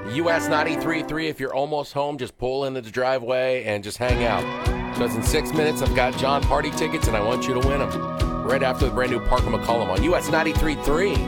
US 93.3, if you're almost home, just pull into the driveway and just hang out. Because in 6 minutes, I've got John party tickets, and I want you to win them. Right after the brand new Parker McCollum on US 93.3.